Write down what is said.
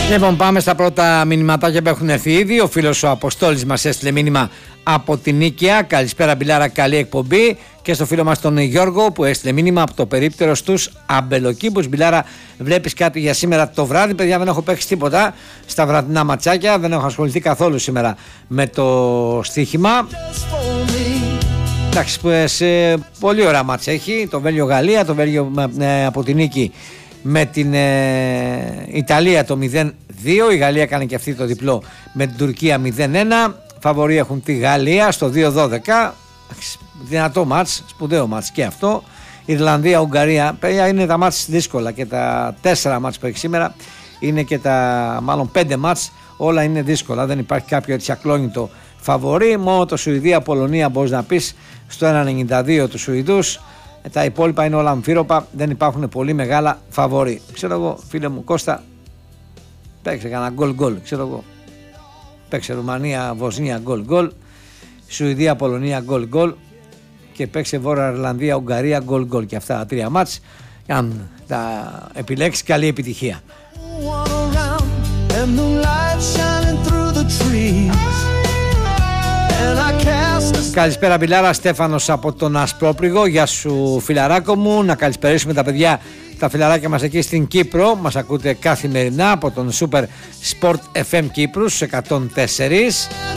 Λοιπόν, πάμε στα πρώτα μηνυματάκια που έχουν έρθει ήδη. Ο φίλος ο Αποστόλης μας έστειλε μήνυμα από την Νίκαια. Καλησπέρα Μπιλάρα, καλή εκπομπή. Και στο φίλο μας τον Γιώργο που έστειλε μήνυμα από το περίπτερο στους Αμπελοκήπους. Μπιλάρα, βλέπεις κάτι για σήμερα το βράδυ? Παιδιά, δεν έχω παίξει τίποτα στα βραδινά ματσάκια. Δεν έχω ασχοληθεί καθόλου σήμερα με το στοίχημα. Εντάξει, σε πολύ ωραία μάτσα έχει. Το Βέλγιο-Γαλλία, το Βέλγιο από την νίκη με την Ιταλία το 0-2. Η Γαλλία έκανε και αυτή το διπλό με την Τουρκία 0-1. Φαβορί έχουν τη Γαλλία στο 2-12. Δυνατό μάτς, σπουδαίο μάτς και αυτό. Ιρλανδία-Ουγγαρία, παιδιά, είναι τα μάτς δύσκολα και τα 4 μάτς που έχει σήμερα είναι και τα μάλλον 5 μάτς, όλα είναι δύσκολα. Δεν υπάρχει κάποιο έτσι ακλόνητο φαβορί. Μόνο το Σουηδία-Πολωνία μπορείς να πεις στο 1,92 τους Σουηδούς. Τα υπόλοιπα είναι όλα αμφίροπα, δεν υπάρχουν πολύ μεγάλα φαβορί. Ξέρω εγώ, φίλε μου Κώστα, παίξε κανένα γκολ, ξέρω εγώ. Παίξε Ρουμανία-Βοσνία γκολ, Σουηδία-Πολωνία γκολ και παίξε Βόρεια Ιρλανδία-Ουγγαρία γκολ και αυτά τα 3 μάτς. Αν τα επιλέξεις, καλή επιτυχία. Καλησπέρα Μπιλάρα, Στέφανος από τον Ασπρόπρυγο. Γεια σου φιλαράκο μου. Να καλησπερίσουμε τα παιδιά, τα φιλαράκια μας εκεί στην Κύπρο. Μας ακούτε καθημερινά από τον Super Sport FM Κύπρους 104.